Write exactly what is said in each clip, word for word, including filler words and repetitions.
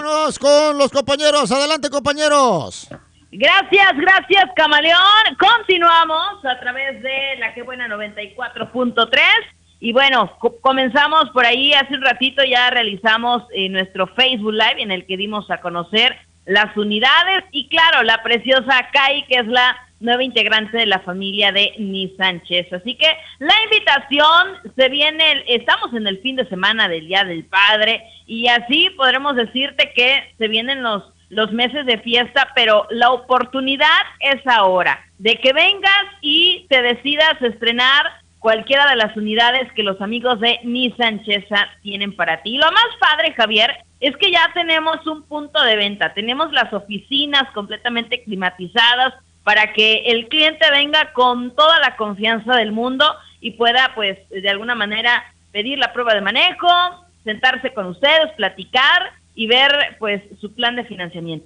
Vámonos con los compañeros. Adelante, compañeros. Gracias, gracias, Camaleón. Continuamos a través de la Que Buena noventa y cuatro punto tres. Y bueno, co- comenzamos por ahí hace un ratito, ya realizamos eh, nuestro Facebook Live en el que dimos a conocer las unidades y claro, la preciosa Kai, que es la nueva integrante de la familia de Nissan Chess. Así que la invitación se viene, estamos en el fin de semana del Día del Padre y así podremos decirte que se vienen los, los meses de fiesta, pero la oportunidad es ahora de que vengas y te decidas estrenar cualquiera de las unidades que los amigos de Nissan Chesa tienen para ti. Lo más padre, Javier, es que ya tenemos un punto de venta, tenemos las oficinas completamente climatizadas para que el cliente venga con toda la confianza del mundo y pueda, pues, de alguna manera pedir la prueba de manejo, sentarse con ustedes, platicar y ver, pues, su plan de financiamiento.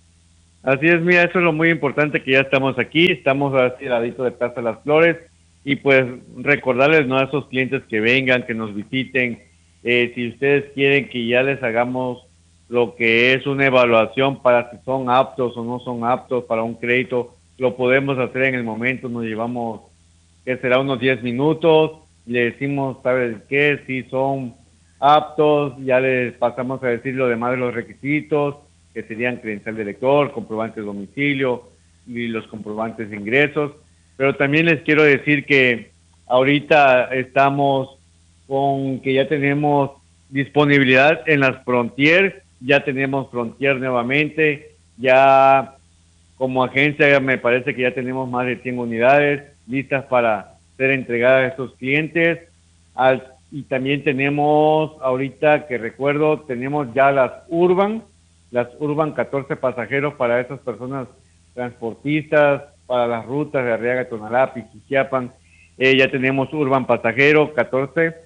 Así es, mira, eso es lo muy importante, que ya estamos aquí, estamos así al ladito de Plaza Las Flores, y pues recordarles, ¿no?, a esos clientes que vengan, que nos visiten, eh, si ustedes quieren que ya les hagamos lo que es una evaluación para si son aptos o no son aptos para un crédito, lo podemos hacer en el momento, nos llevamos, que será unos diez minutos, le decimos, ¿sabes qué? Si son aptos, ya les pasamos a decir lo demás de los requisitos, que serían credencial de lector, comprobante de domicilio y los comprobantes de ingresos. Pero también les quiero decir que ahorita estamos con que ya tenemos disponibilidad en las Frontier, ya tenemos Frontier nuevamente, ya como agencia me parece que ya tenemos más de cien unidades listas para ser entregadas a estos clientes. Al, y también tenemos, ahorita que recuerdo, tenemos ya las Urban, las Urban catorce pasajeros para esas personas transportistas, para las rutas de Arriaga, Tonalá, Piquiquiapan. Eh, ya tenemos Urban pasajero catorce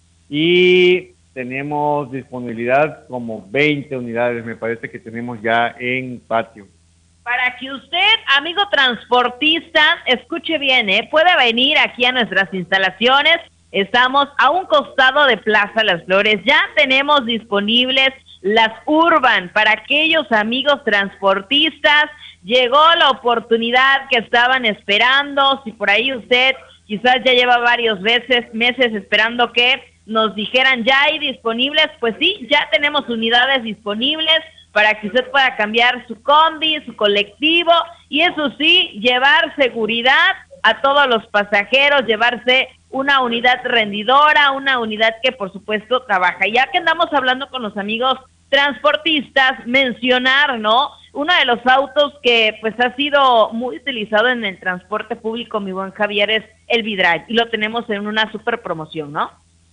y tenemos disponibilidad como veinte unidades, me parece que tenemos ya en patio. Para que usted, amigo transportista, escuche bien, ¿eh? Puede venir aquí a nuestras instalaciones. Estamos a un costado de Plaza Las Flores. Ya tenemos disponibles las Urban para aquellos amigos transportistas. Llegó la oportunidad que estaban esperando. Si por ahí usted quizás ya lleva varios veces, meses esperando que nos dijeran ya hay disponibles, pues sí, ya tenemos unidades disponibles para que usted pueda cambiar su combi, su colectivo, y eso sí, llevar seguridad a todos los pasajeros, llevarse una unidad rendidora, una unidad que por supuesto trabaja. Ya que andamos hablando con los amigos transportistas, mencionar, ¿no?, uno de los autos que pues ha sido muy utilizado en el transporte público, mi buen Javier, es el V-Drive, y lo tenemos en una super promoción, ¿no?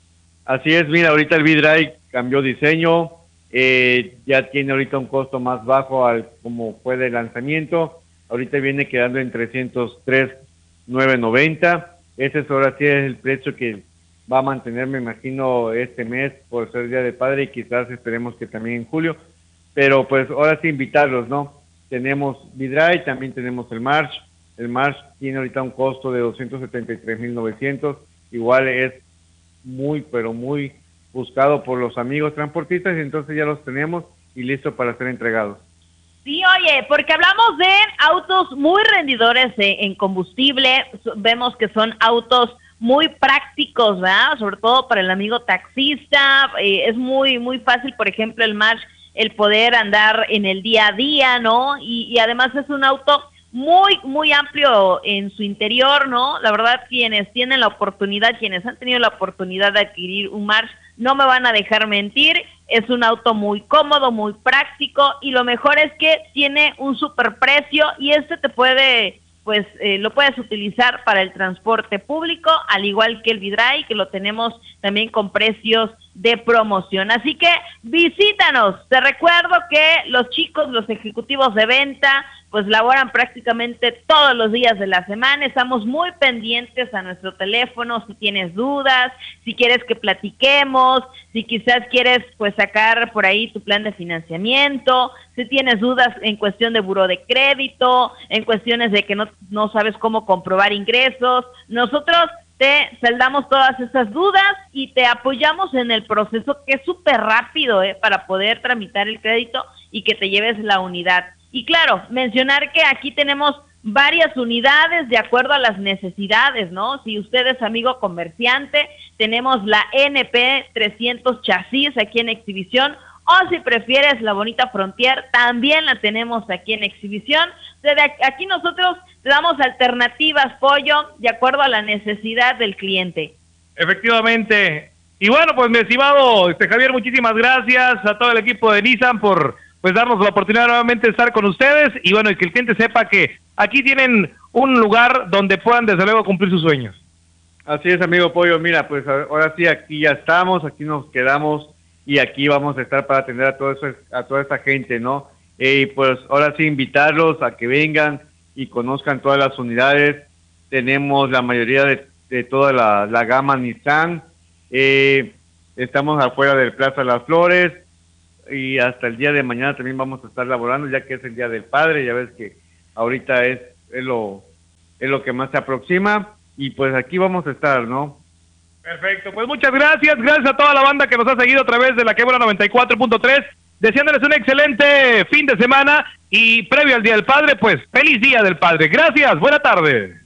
Así es, mira, ahorita el V-Drive cambió diseño, eh, ya tiene ahorita un costo más bajo al como fue de lanzamiento, ahorita viene quedando en trescientos tres mil novecientos noventa, ese es ahora sí es el precio que va a mantener, me imagino, este mes por ser Día de Padre y quizás esperemos que también en julio, pero pues ahora sí invitarlos, ¿no? Tenemos V-Drive, también tenemos el March, el March tiene ahorita un costo de doscientos setenta y tres mil novecientos, igual es muy, pero muy buscado por los amigos transportistas, y entonces ya los tenemos y listos para ser entregados. Sí, oye, porque hablamos de autos muy rendidores eh, en combustible, vemos que son autos muy prácticos, ¿verdad? Sobre todo para el amigo taxista, eh, es muy, muy fácil, por ejemplo, el March, el poder andar en el día a día, ¿no? Y, y además es un auto muy, muy amplio en su interior, ¿no? La verdad, quienes tienen la oportunidad, quienes han tenido la oportunidad de adquirir un March, no me van a dejar mentir, es un auto muy cómodo, muy práctico, y lo mejor es que tiene un super precio, y este te puede, pues, eh, lo puedes utilizar para el transporte público, al igual que el V-Drive, que lo tenemos también con precios de promoción. Así que visítanos. Te recuerdo que los chicos, los ejecutivos de venta, pues laboran prácticamente todos los días de la semana. Estamos muy pendientes a nuestro teléfono si tienes dudas, si quieres que platiquemos, si quizás quieres pues sacar por ahí tu plan de financiamiento, si tienes dudas en cuestión de buró de crédito, en cuestiones de que no, no sabes cómo comprobar ingresos. Nosotros te saldamos todas esas dudas y te apoyamos en el proceso, que es súper rápido, ¿eh? Para poder tramitar el crédito y que te lleves la unidad. Y claro, mencionar que aquí tenemos varias unidades de acuerdo a las necesidades, ¿no? Si usted es amigo comerciante, tenemos la N P trescientos chasis aquí en exhibición, o si prefieres la bonita Frontier, también la tenemos aquí en exhibición. Aquí nosotros te damos alternativas, Pollo, de acuerdo a la necesidad del cliente. Efectivamente. Y bueno, pues mi estimado este Javier, muchísimas gracias a todo el equipo de Nissan por pues darnos la oportunidad nuevamente de estar con ustedes, y bueno, y que el cliente sepa que aquí tienen un lugar donde puedan desde luego cumplir sus sueños. Así es, amigo Pollo. Mira, pues ahora sí, aquí ya estamos, aquí nos quedamos y aquí vamos a estar para atender a todo eso, a toda esta gente, ¿no? Y eh, pues ahora sí invitarlos a que vengan y conozcan todas las unidades. Tenemos la mayoría de, de toda la, la gama Nissan. Eh, estamos afuera del Plaza Las Flores y hasta el día de mañana también vamos a estar laborando, ya que es el Día del Padre. Ya ves que ahorita es, es, lo, es lo que más se aproxima y pues aquí vamos a estar, ¿no? Perfecto, pues muchas gracias, gracias a toda la banda que nos ha seguido a través de la Quebra noventa y cuatro punto tres, deseándoles un excelente fin de semana y previo al Día del Padre, pues feliz Día del Padre. Gracias, buena tarde.